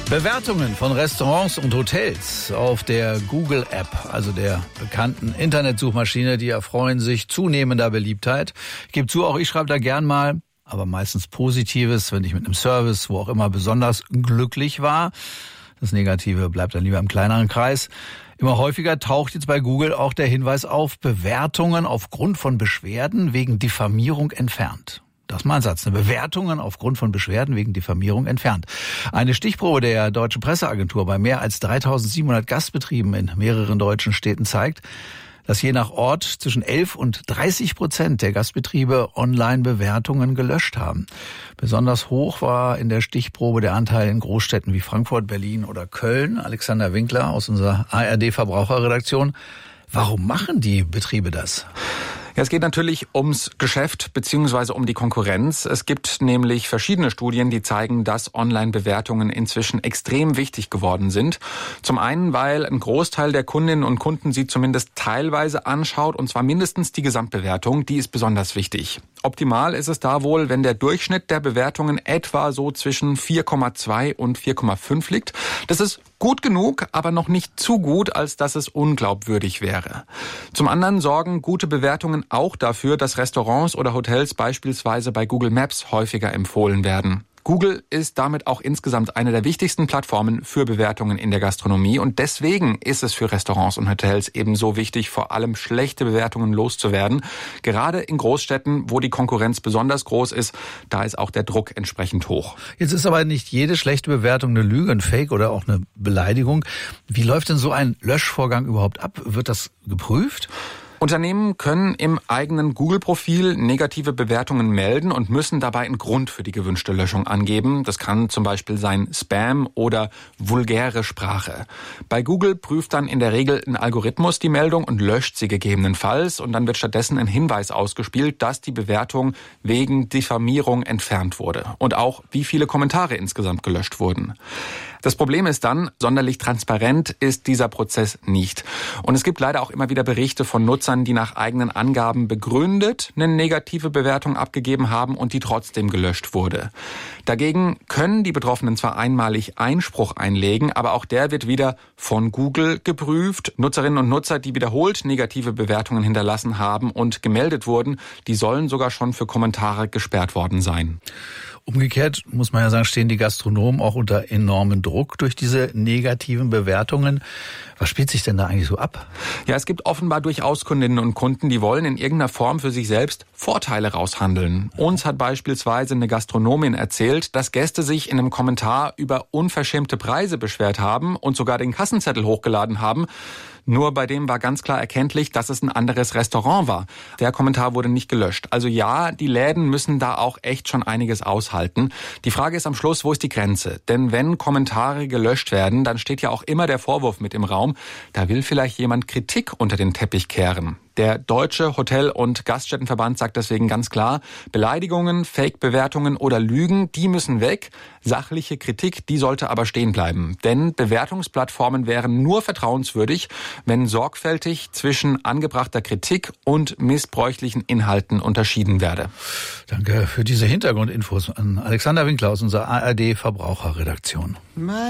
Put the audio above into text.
Bewertungen von Restaurants und Hotels auf der Google App, also der bekannten Internetsuchmaschine, die erfreuen sich zunehmender Beliebtheit. Ich gebe zu, auch ich schreibe da gern mal, aber meistens Positives, wenn ich mit einem Service, wo auch immer, besonders glücklich war. Das Negative bleibt dann lieber im kleineren Kreis. Immer häufiger taucht jetzt bei Google auch der Hinweis auf, Bewertungen aufgrund von Beschwerden wegen Diffamierung entfernt. Das ist mal ein Satz. Bewertungen aufgrund von Beschwerden wegen Diffamierung entfernt. Eine Stichprobe der Deutschen Presseagentur bei mehr als 3700 Gastbetrieben in mehreren deutschen Städten zeigt, dass je nach Ort zwischen 11 und 30% der Gastbetriebe Online-Bewertungen gelöscht haben. Besonders hoch war in der Stichprobe der Anteil in Großstädten wie Frankfurt, Berlin oder Köln. Alexander Winkler aus unserer ARD-Verbraucherredaktion. Warum machen die Betriebe das? Ja, es geht natürlich ums Geschäft bzw. um die Konkurrenz. Es gibt nämlich verschiedene Studien, die zeigen, dass Online-Bewertungen inzwischen extrem wichtig geworden sind. Zum einen, weil ein Großteil der Kundinnen und Kunden sie zumindest teilweise anschaut, und zwar mindestens die Gesamtbewertung, die ist besonders wichtig. Optimal ist es da wohl, wenn der Durchschnitt der Bewertungen etwa so zwischen 4,2 und 4,5 liegt. Das ist gut genug, aber noch nicht zu gut, als dass es unglaubwürdig wäre. Zum anderen sorgen gute Bewertungen auch dafür, dass Restaurants oder Hotels beispielsweise bei Google Maps häufiger empfohlen werden. Google ist damit auch insgesamt eine der wichtigsten Plattformen für Bewertungen in der Gastronomie, und deswegen ist es für Restaurants und Hotels eben so wichtig, vor allem schlechte Bewertungen loszuwerden. Gerade in Großstädten, wo die Konkurrenz besonders groß ist, da ist auch der Druck entsprechend hoch. Jetzt ist aber nicht jede schlechte Bewertung eine Lüge, ein Fake oder auch eine Beleidigung. Wie läuft denn so ein Löschvorgang überhaupt ab? Wird das geprüft? Unternehmen können im eigenen Google-Profil negative Bewertungen melden und müssen dabei einen Grund für die gewünschte Löschung angeben. Das kann zum Beispiel sein Spam oder vulgäre Sprache. Bei Google prüft dann in der Regel ein Algorithmus die Meldung und löscht sie gegebenenfalls. Und dann wird stattdessen ein Hinweis ausgespielt, dass die Bewertung wegen Diffamierung entfernt wurde. Und auch, wie viele Kommentare insgesamt gelöscht wurden. Das Problem ist dann, sonderlich transparent ist dieser Prozess nicht. Und es gibt leider auch immer wieder Berichte von Nutzern, die nach eigenen Angaben begründet eine negative Bewertung abgegeben haben und die trotzdem gelöscht wurde. Dagegen können die Betroffenen zwar einmalig Einspruch einlegen, aber auch der wird wieder von Google geprüft. Nutzerinnen und Nutzer, die wiederholt negative Bewertungen hinterlassen haben und gemeldet wurden, die sollen sogar schon für Kommentare gesperrt worden sein. Umgekehrt muss man ja sagen, stehen die Gastronomen auch unter enormen Druck durch diese negativen Bewertungen. Was spielt sich denn da eigentlich so ab? Ja, es gibt offenbar durchaus Kundinnen und Kunden, die wollen in irgendeiner Form für sich selbst Vorteile raushandeln. Uns hat beispielsweise eine Gastronomin erzählt, dass Gäste sich in einem Kommentar über unverschämte Preise beschwert haben und sogar den Kassenzettel hochgeladen haben. Nur bei dem war ganz klar erkenntlich, dass es ein anderes Restaurant war. Der Kommentar wurde nicht gelöscht. Also ja, die Läden müssen da auch echt schon einiges aushalten. Die Frage ist am Schluss, wo ist die Grenze? Denn wenn Kommentare gelöscht werden, dann steht ja auch immer der Vorwurf mit im Raum, da will vielleicht jemand Kritik unter den Teppich kehren. Der Deutsche Hotel- und Gaststättenverband sagt deswegen ganz klar, Beleidigungen, Fake-Bewertungen oder Lügen, die müssen weg. Sachliche Kritik, die sollte aber stehen bleiben. Denn Bewertungsplattformen wären nur vertrauenswürdig, wenn sorgfältig zwischen angebrachter Kritik und missbräuchlichen Inhalten unterschieden werde. Danke für diese Hintergrundinfos an Alexander Winkler aus unserer ARD-Verbraucherredaktion.